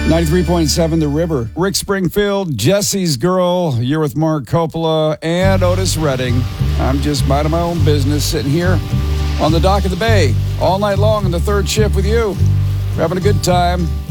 93.7 The River. Rick Springfield, Jesse's Girl. You're with Mark Coppola and Otis Redding. I'm just minding my own business, sitting here on the dock of the bay all night long in the third shift with you. We're having a good time.